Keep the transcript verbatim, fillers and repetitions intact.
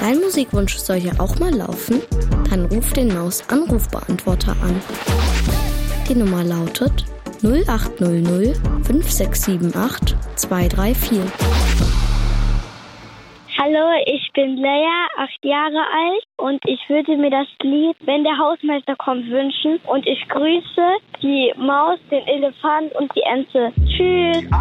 Dein Musikwunsch soll ja auch mal laufen? Dann ruf den Maus-Anrufbeantworter an. Die Nummer lautet null acht null null fünf sechs sieben acht zwei drei vier. Hallo, ich bin Leia, acht Jahre alt und ich würde mir das Lied Wenn der Hausmeister kommt wünschen und ich grüße die Maus, den Elefant und die Ente. Tschüss!